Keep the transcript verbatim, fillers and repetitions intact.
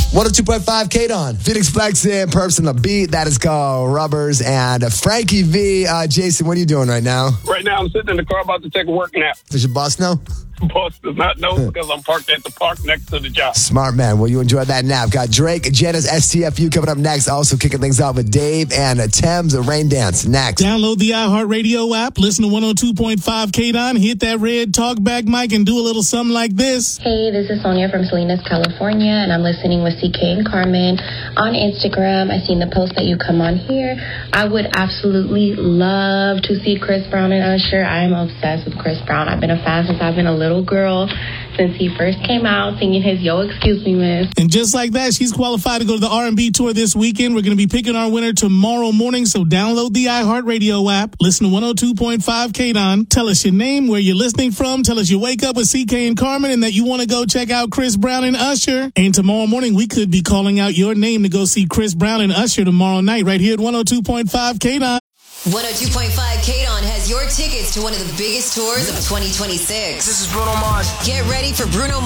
one oh two point five K-Don. Phoenix Flex in Perps on the beat. That is called Rubbers. And Frankie V. Uh, Jason, what are you doing right now? Right now, I'm sitting in the car about to take a work nap. Does your boss know? Boss does not know because I'm parked at the park next to the job. Smart man. Well, you enjoy that nap. Got Drake, Janice, S T F U coming up next. Also kicking things off with Dave and Thames, a Rain Dance next. Download the iHeartRadio app. Listen to one oh two point five K-Don. Hit that red talkback mic and do a little something like this. Hey, this is Sonia from Salinas, California, and I'm listening with C K and Carmen on Instagram. I seen the post that you come on here. I would absolutely love to see Chris Brown and Usher. I am obsessed with Chris Brown. I've been a fan since I've been a little girl, since he first came out singing his Yo Excuse Me Miss. And just like that, she's qualified to go to the R and B tour this weekend. We're going to be picking our winner tomorrow morning, so download the iHeartRadio app. Listen to one oh two point five K-Don. Tell us your name, where you're listening from. Tell us you wake up with C K and Carmen and that you want to go check out Chris Brown and Usher. And tomorrow morning, we could be calling out your name to go see Chris Brown and Usher tomorrow night right here at one oh two point five K-Don. one oh two point five K-Don has your tickets to one of the biggest tours of twenty twenty-six. This is Bruno Mars. Get ready for Bruno